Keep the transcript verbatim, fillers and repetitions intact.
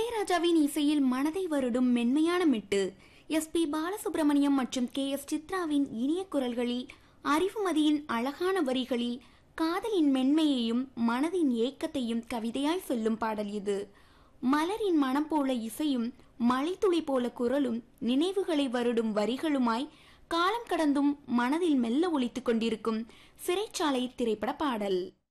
இளையராஜாவின் இசையில் மனதை வருடும் மென்மையான மெட்டு. எஸ் பி பாலசுப்ரமணியம் மற்றும் கே எஸ் சித்ராவின் இனிய குரல்களில், அறிவுமதியின் அழகான வரிகளில் காதலின் மென்மையையும் மனதின் ஏக்கத்தையும் கவிதையாய் சொல்லும் பாடல் இது. மலரின் மனம் போல இசையும், மழைத்துளி போல குரலும், நினைவுகளை வருடும் வரிகளுமாய் காலம் கடந்தும் மனதில் மெல்ல ஒலித்துக் கொண்டிருக்கும் சிறைச்சாலை திரைப்பட பாடல்.